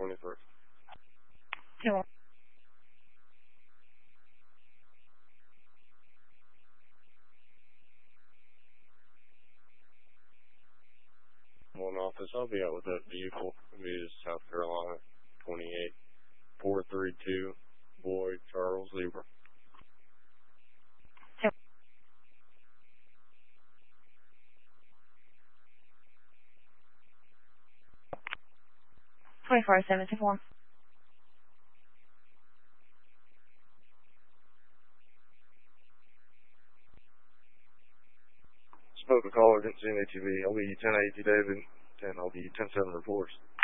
21st. 10-1. One office, I'll be out with that vehicle. It'll be South Carolina, 28-432, Boyd, Charles, Zebra. 24-74. Spoke to caller, didn't see an ATV. I'll be 10-8 David, 10, I'll be 10-7 reports.